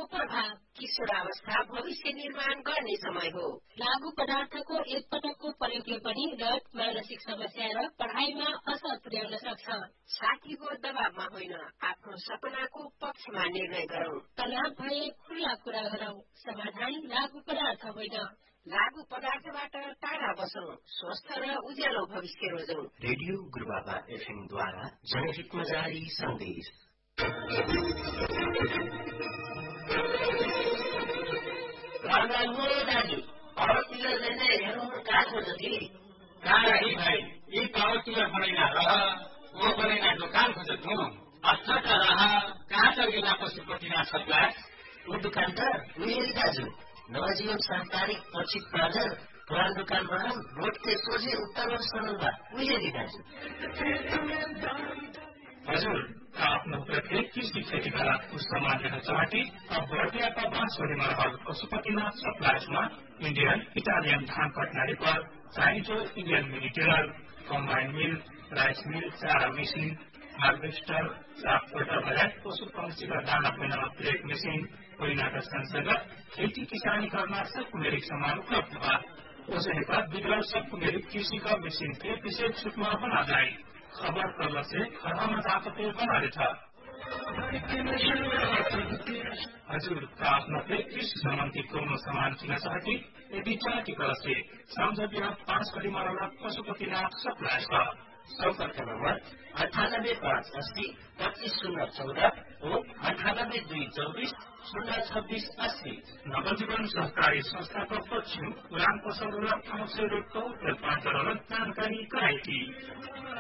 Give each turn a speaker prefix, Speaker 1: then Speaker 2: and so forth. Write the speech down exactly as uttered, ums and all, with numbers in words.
Speaker 1: प्रभाव
Speaker 2: किशोरावस्था भविष्य निर्माण गर्ने समय हो।
Speaker 1: लागू पदार्थको एकपटकको प्रयोगले पनि लत, मानसिक समस्या र पढाइमा असर पुर्याउन सक्छ।
Speaker 2: साथीको दबावमा होइन, आफ्नो सपनाको पक्षमा निर्णय गरौं।
Speaker 1: तनाव भए खुल्ला कुरा गरौं। समाधान लागू पदार्थ होइन।
Speaker 2: लागू पदार्थबाट टाढा बसौं, स्वस्थ र उज्यालो भविष्य रोजौं।
Speaker 3: रेडियो गुरुबाबा एफएम द्वारा जनहितमा जारी सन्देश।
Speaker 4: दाजु पावर टिलर लेने हेर्नु काठको जति
Speaker 5: कारी भाइ यी पावर टिलर बनाइना रह वो बनाइना दोकान खोज थु अच्छा त रह कहाँ चर्केला पशुपतिनाथ सप्लाई
Speaker 3: वो दुकान त उनीहरु दाजु नवजीवन सहकारी पक्षित प्राजर पुरानो दुकान बना रोड के सोझे उत्तर और सनलबा उनीहरु दाजु।
Speaker 5: हजुर आफ्नो प्रत्येक कृषि खेतीका उस सामान्य चाटी अब भोटियाका बाँसबडीमा रहल पशुपतिनाथ सप्लाइजमा इन्डियन इटालियन धान कटनारी पर चाहिन्छ इन्डियन मिनी टेलर, कम्बाइन मिल, राइस मिल, चारा मेसिन, हार्वेस्टर, साफ कोटर लगायत पशु पंक्षीका दाना पिन ब्रेक मेसिन, पहिलाका संसर्गत खेती किसानी करना सबको मेरिक सामान उपलब्ध हुआ। उसने पर विद्रोह सबको मेरिक कृषि का मेसिन के विशेष छूट में बना जाए। खबर करने से खराब ताकते बना रहा हजुर आफ्नो कृषि सम्बन्धी कोनो सामान किन्न चाहती यदि चाहती कर से सम्झ बिहार पाँच करीमा रहला पशुपतिनाथ सप्लाई छ।
Speaker 3: संपर्क नम्बर अठानब्बे पाँच अस्सी पच्चीस शून्य चौदह और अठानब्बे दुई चौबीस शून्य छब्बीस अस्सी।
Speaker 5: नवजीवन सहकारी संस्थाको पश्चिम पुरान पसल रोड ठाउँ से रोड को उत्तर पाँच जानकारी गराएकी।